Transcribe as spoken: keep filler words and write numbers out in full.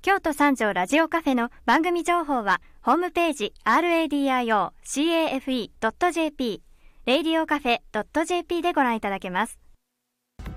京都三条ラジオカフェの番組情報はホームページ アールエーディーアイオーキャフェ ドットジェーピー レイディオカフェ ドットジェーピー でご覧いただけます。